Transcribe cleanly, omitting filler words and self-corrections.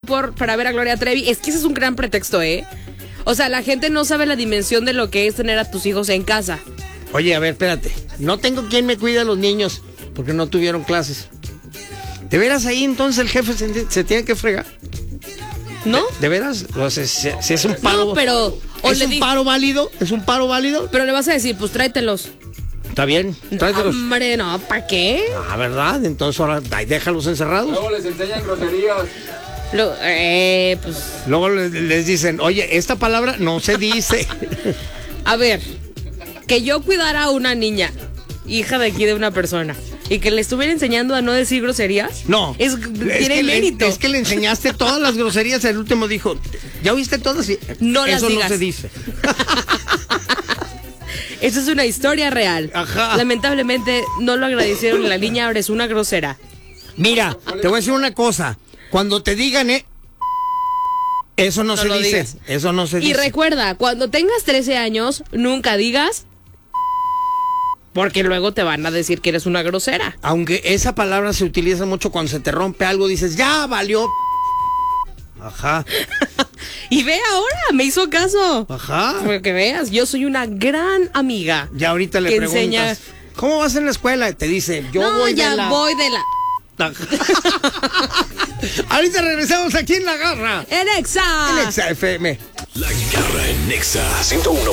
para ver a Gloria Trevi. Es que ese es un gran pretexto, ¿eh? O sea, la gente no sabe la dimensión de lo que es tener a tus hijos en casa. Oye, a ver, espérate. No tengo quien me cuide a los niños porque no tuvieron clases. ¿De veras ahí entonces el jefe se tiene que fregar? ¿No? ¿De veras? O sea, si es un paro... No, pero... ¿Es un paro válido? ¿Es un paro válido? Pero le vas a decir, pues tráetelos. Está bien, tráetelos. Hombre, no, ¿para qué? Ah, ¿verdad? Entonces ahora déjalos encerrados. Luego les enseñan groserías. Pues... Luego les dicen, oye, esta palabra no se dice. A ver, que yo cuidara a una niña, hija de aquí de una persona, y que le estuviera enseñando a no decir groserías. No. Tiene mérito. Es que le enseñaste todas las groserías. El último dijo, ¿ya oíste todas? No las Eso digas. no se dice. Esa es una historia real. Ajá. Lamentablemente no lo agradecieron a la niña, ahora es una grosera. Mira, te voy a decir una cosa. Cuando te digan, eso no se dice. Digas. Eso no se dice. Y recuerda, cuando tengas 13 años, nunca digas, porque luego te van a decir que eres una grosera. Aunque esa palabra se utiliza mucho cuando se te rompe algo, dices, ya valió. Ajá. Y ve ahora, me hizo caso. Ajá. Para que veas, yo soy una gran amiga. Ya ahorita le que preguntas, enseña... ¿cómo vas en la escuela? Te dice, voy de la... Ahorita regresamos aquí en La Garra. En Exa. En Exa FM. La Garra en Nexa 101.